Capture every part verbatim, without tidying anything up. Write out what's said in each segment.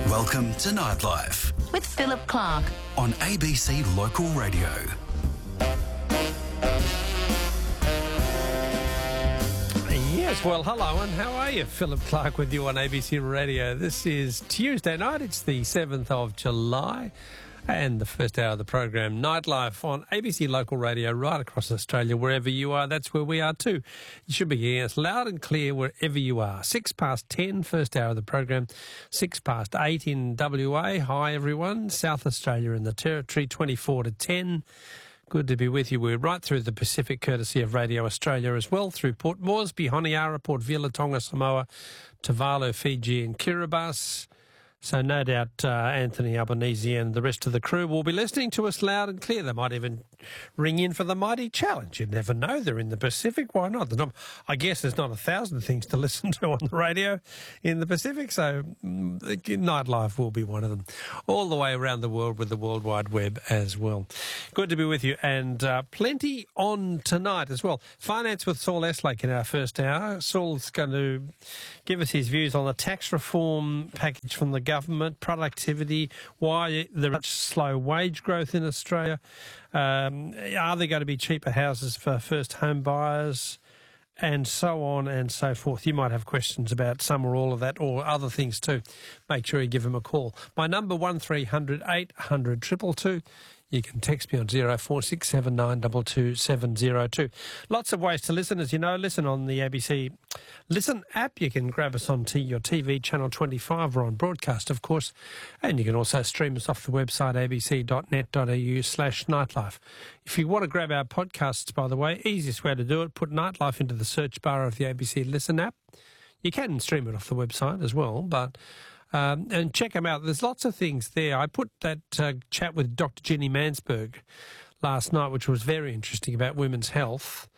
Welcome to Nightlife with Philip Clark on A B C Local Radio. Yes, well, hello and how are you? Philip Clark with you on A B C Radio. This is Tuesday night. It's the seventh of July and the first hour of the program, Nightlife on A B C Local Radio right across Australia. Wherever you are, that's where we are too. You should be hearing us loud and clear wherever you are. Six past ten, first hour of the program. Six past eight in W A. Hi, everyone. South Australia in the Territory, twenty-four to ten. Good to be with you. We're right through the Pacific, courtesy of Radio Australia as well, through Port Moresby, Honiara, Port Vila, Tonga, Samoa, Tuvalu, Fiji and Kiribati. So no doubt uh, Anthony Albanese and the rest of the crew will be listening to us loud and clear. They might even ring in for the Mighty Challenge. You never know. They're in the Pacific. Why not? Not I guess there's not a thousand things to listen to on the radio in the Pacific, so mm, Nightlife will be one of them. All the way around the world with the World Wide Web as well. Good to be with you, and uh, plenty on tonight as well. Finance with Saul Eslake in our first hour. Saul's going to give us his views on the tax reform package from the government, productivity, why there is slow wage growth in Australia. Um, are there going to be cheaper houses for first home buyers? And so on and so forth. You might have questions about some or all of that or other things too. Make sure you give him a call. My number, one three hundred eight hundred two two two. You can text me on zero four six seven nine two two seven zero two. Lots of ways to listen, as you know. Listen on the A B C Listen app. You can grab us on t- your T V, Channel twenty-five. We're on broadcast, of course. And you can also stream us off the website, abc.net.au slash nightlife. If you want to grab our podcasts, by the way, easiest way to do it, put Nightlife into the search bar of the A B C Listen app. You can stream it off the website as well, but... Um, and check them out. There's lots of things there. I put that uh, chat with Doctor Jenny Mansberg last night, which was very interesting, about women's health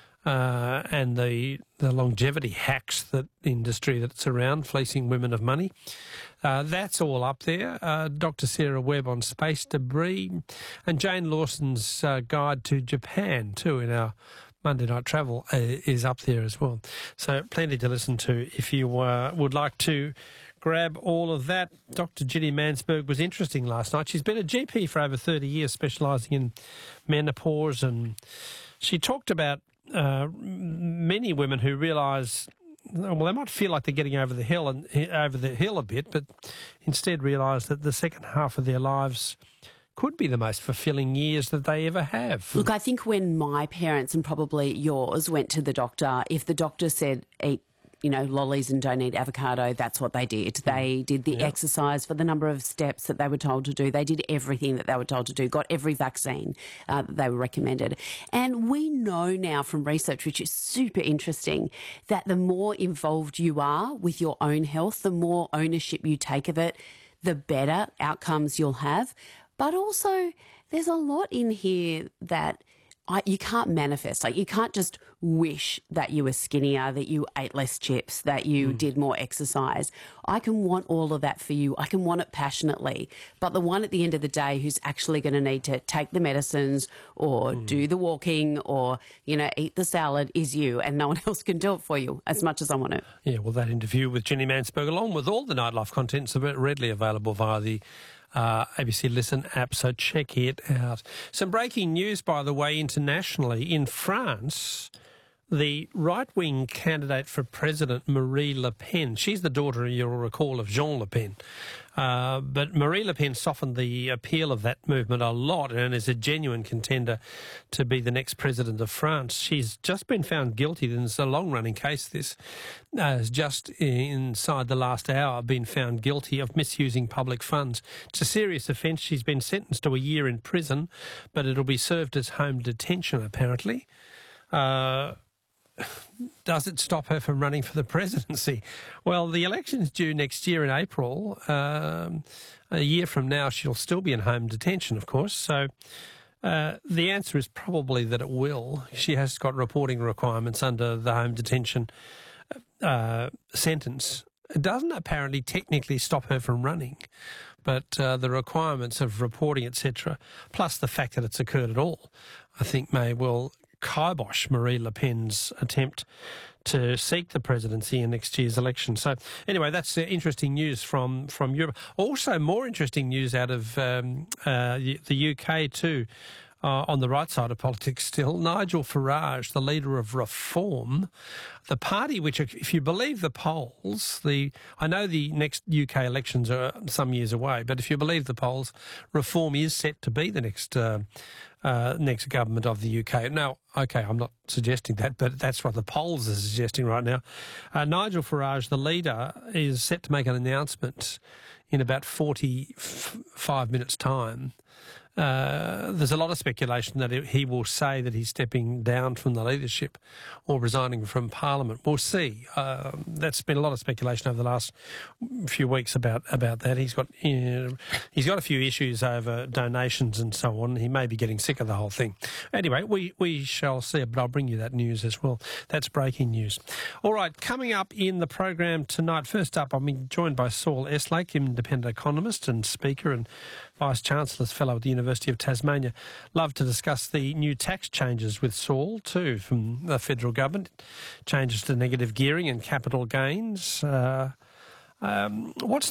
uh, and the the longevity hacks that industry that's around, fleecing women of money. Uh, that's all up there. Uh, Doctor Sarah Webb on space debris, and Jane Lawson's uh, guide to Japan too in our Monday Night Travel uh, is up there as well. So plenty to listen to if you uh, would like to grab all of that. Doctor Jenny Mansberg was interesting last night. She's been a G P for over thirty years, specialising in menopause, and she talked about uh, many women who realise, well, they might feel like they're getting over the hill and over the hill a bit, but instead realise that the second half of their lives could be the most fulfilling years that they ever have. Look, I think when my parents and probably yours went to the doctor, if the doctor said eat, you know, lollies and don't eat avocado, that's what they did. They did the yeah. exercise for the number of steps that they were told to do. They did everything that they were told to do, got every vaccine uh, that they were recommended. And we know now from research, which is super interesting, that the more involved you are with your own health, the more ownership you take of it, the better outcomes you'll have. But also, there's a lot in here that I, you can't manifest. Like, you can't just wish that you were skinnier, that you ate less chips, that you mm. did more exercise. I can want all of that for you. I can want it passionately. But the one at the end of the day who's actually going to need to take the medicines or mm. do the walking or, you know, eat the salad is you, and no one else can do it for you as much as I want it. Yeah, well, that interview with Jenny Mansberg, along with all the Nightlife content, is readily available via the Uh, A B C Listen app, so check it out. Some breaking news, by the way, internationally. In France, the right-wing candidate for president, Marine Le Pen, she's the daughter, you'll recall, of Jean Le Pen. Uh, but Marine Le Pen softened the appeal of that movement a lot and is a genuine contender to be the next president of France. She's just been found guilty, and it's a long-running case, this, uh, has just inside the last hour been found guilty of misusing public funds. It's a serious offence. She's been sentenced to a year in prison, but it'll be served as home detention, apparently. Uh... Does it stop her from running for the presidency? Well, the election's due next year in April. Um, a year from now, she'll still be in home detention, of course. So uh, the answer is probably that it will. She has got reporting requirements under the home detention uh, sentence. It doesn't apparently technically stop her from running, but uh, the requirements of reporting, et cetera, plus the fact that it's occurred at all, I think may well kibosh Marine Le Pen's attempt to seek the presidency in next year's election. So anyway, that's uh, interesting news from, from Europe. Also, more interesting news out of um, uh, the U K too. Uh, on the right side of politics still, Nigel Farage, the leader of Reform, the party which, if you believe the polls, the I know the next U K elections are some years away, but if you believe the polls, Reform is set to be the next uh, uh, next government of the U K. Now, okay, I'm not suggesting that, but that's what the polls are suggesting right now. Uh, Nigel Farage, the leader, is set to make an announcement in about forty-five minutes' time. Uh, there's a lot of speculation that he will say that he's stepping down from the leadership or resigning from Parliament. We'll see. Uh, that's been a lot of speculation over the last few weeks about, about that. He's got you know, he's got a few issues over donations and so on. He may be getting sick of the whole thing. Anyway, we, we shall see, but I'll bring you that news as well. That's breaking news. All right, coming up in the program tonight, first up, I'm joined by Saul Eslake, independent economist and speaker and Vice-Chancellor's Fellow at the University of Tasmania. Love to discuss the new tax changes with Saul too from the federal government. Changes to negative gearing and capital gains. Uh, um, what's